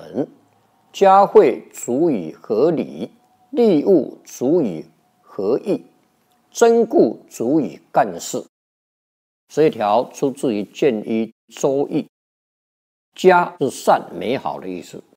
人。嘉惠足以合理，利物足以合义，真故足以干事。这一条出自于《建一周易》。嘉是善美好的意思，